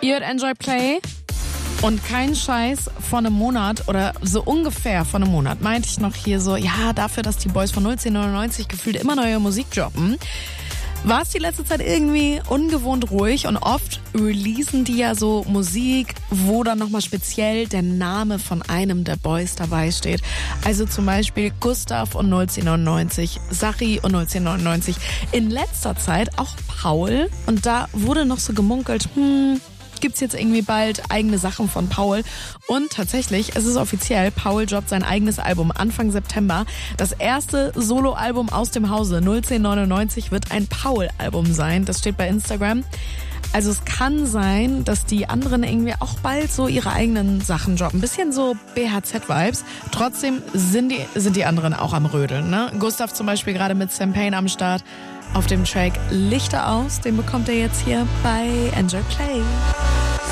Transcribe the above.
Ihr hört Enjoy Play und kein Scheiß, vor einem Monat oder so ungefähr vor einem Monat meinte ich noch hier so, ja, dafür, dass die Boys von 01099 gefühlt immer neue Musik droppen, war es die letzte Zeit irgendwie ungewohnt ruhig und oft releasen die ja so Musik, wo dann nochmal speziell der Name von einem der Boys dabei steht. Also zum Beispiel Gustav und 01099, Sachi und 01099. In letzter Zeit auch Paul und da wurde noch so gemunkelt, gibt's jetzt irgendwie bald eigene Sachen von Paul. Und tatsächlich, es ist offiziell, Paul droppt sein eigenes Album Anfang September. Das erste Soloalbum aus dem Hause 01099 wird ein Paul-Album sein. Das steht bei Instagram. Also es kann sein, dass die anderen irgendwie auch bald so ihre eigenen Sachen droppen. Bisschen so BHZ-Vibes. Trotzdem sind die anderen auch am Rödeln, ne? Gustav zum Beispiel gerade mit Sam Payne am Start. Auf dem Track Lichter aus, den bekommt ihr jetzt hier bei Enjoy Play.